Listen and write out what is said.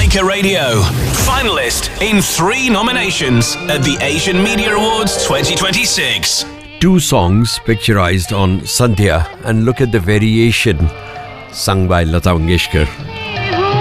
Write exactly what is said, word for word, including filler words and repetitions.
Maker Radio. Finalist in three nominations at the Asian Media Awards twenty twenty-six. Two songs picturized on Sandhya, and look at the variation sung by Lata Mangeshkar.